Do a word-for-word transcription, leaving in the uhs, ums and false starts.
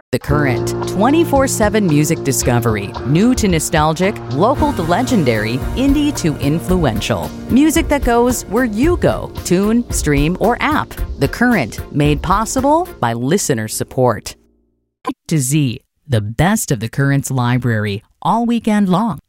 The Current, twenty-four seven music discovery. New to nostalgic, local to legendary, indie to influential. Music that goes where you go. Tune, stream, or app. The Current, made possible by listener support. To Z, the best of The Current's library, all weekend long.